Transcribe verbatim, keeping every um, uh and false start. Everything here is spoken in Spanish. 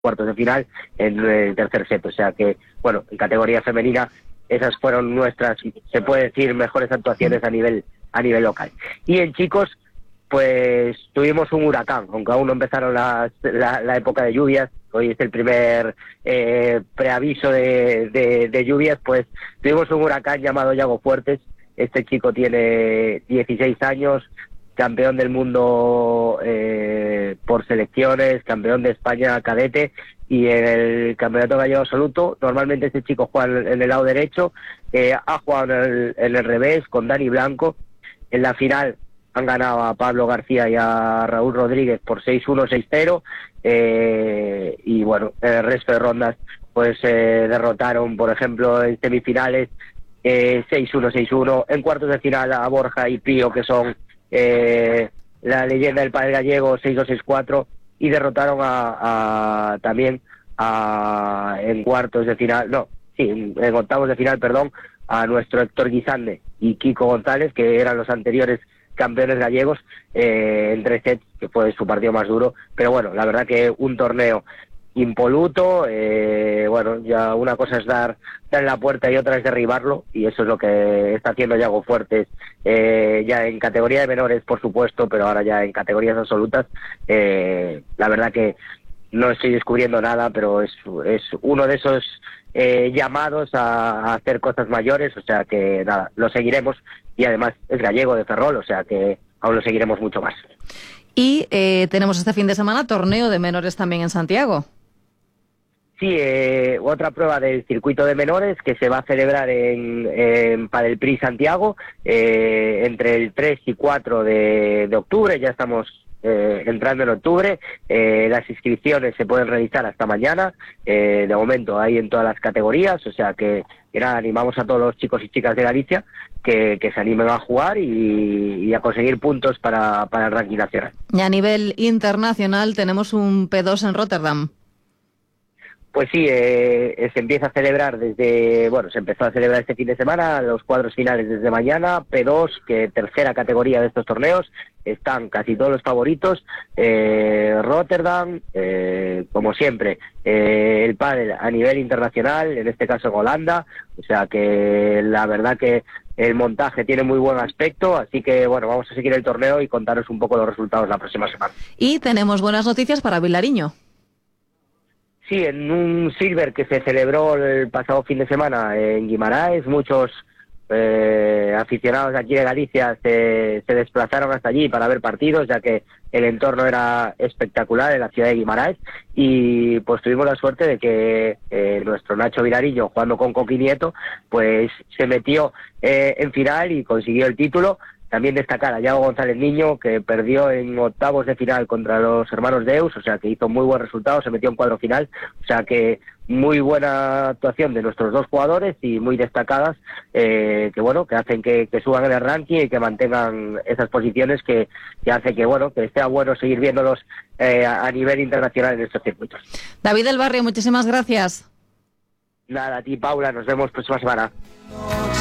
cuartos de final en el tercer set. O sea que, bueno, en categoría femenina esas fueron nuestras, se puede decir, mejores actuaciones a nivel a nivel local. Y en chicos, pues tuvimos un huracán, aunque aún no empezaron las, la, la época de lluvias. Hoy es el primer eh, preaviso de, de, de lluvias, pues tuvimos un huracán llamado Yago Fuertes. Este chico tiene dieciséis años, campeón del mundo eh, por selecciones, campeón de España cadete, y en el campeonato gallego absoluto, normalmente este chico juega en el lado derecho, eh, ha jugado en el, en el revés con Dani Blanco. En la final han ganado a Pablo García y a Raúl Rodríguez por seis uno, seis cero, eh, y bueno, el resto de rondas pues eh, derrotaron, por ejemplo, en semifinales eh, seis uno, seis uno, en cuartos de final a Borja y Pío, que son eh, la leyenda del pádel gallego, seis dos, seis cuatro, y derrotaron a, a también a, en cuartos de final, no, sí, en, en octavos de final, perdón, a nuestro Héctor Guisande y Kiko González, que eran los anteriores campeones gallegos, eh, en tres sets, que fue su partido más duro. Pero bueno, la verdad que un torneo impoluto, eh, bueno, ya una cosa es dar, dar en la puerta y otra es derribarlo, y eso es lo que está haciendo Yago Fuertes, eh, ya en categoría de menores, por supuesto, pero ahora ya en categorías absolutas. Eh, la verdad que no estoy descubriendo nada, pero es, es uno de esos eh, llamados a, a hacer cosas mayores, o sea que nada, lo seguiremos, y además es gallego de Ferrol, o sea que aún lo seguiremos mucho más. Y eh, tenemos este fin de semana torneo de menores también en Santiago. Sí, eh, otra prueba del circuito de menores que se va a celebrar en, en Padel Prix Santiago eh, entre el tres y cuatro de, de octubre. Ya estamos eh, entrando en octubre. Eh, las inscripciones se pueden realizar hasta mañana. Eh, de momento hay en todas las categorías, o sea que, que nada, animamos a todos los chicos y chicas de Galicia que, que se animen a jugar y, y a conseguir puntos para, para el ranking nacional. Y a nivel internacional tenemos un P dos en Rotterdam. Pues sí, eh, se empieza a celebrar desde, bueno, se empezó a celebrar este fin de semana, los cuadros finales desde mañana, P dos, que tercera categoría de estos torneos, están casi todos los favoritos, eh, Rotterdam, eh, como siempre, eh, el pádel a nivel internacional, en este caso en Holanda, o sea que la verdad que el montaje tiene muy buen aspecto, así que bueno, vamos a seguir el torneo y contaros un poco los resultados la próxima semana. Y tenemos buenas noticias para Vilariño. Sí, en un Silver que se celebró el pasado fin de semana en Guimarães, muchos eh, aficionados de aquí de Galicia se, se desplazaron hasta allí para ver partidos, ya que el entorno era espectacular en la ciudad de Guimarães, y pues tuvimos la suerte de que eh, nuestro Nacho Vilariño, jugando con Coqui Nieto, pues se metió eh, en final y consiguió el título. También destacar a Yago González Niño, que perdió en octavos de final contra los hermanos Deus, o sea que hizo muy buen resultado, se metió en cuadro final, o sea que muy buena actuación de nuestros dos jugadores y muy destacadas, eh, que bueno, que hacen que, que suban en el ranking y que mantengan esas posiciones que, que hace que bueno, que sea bueno seguir viéndolos eh, a nivel internacional en estos circuitos. David del Barrio, muchísimas gracias. Nada, a ti, Paula, nos vemos próxima semana.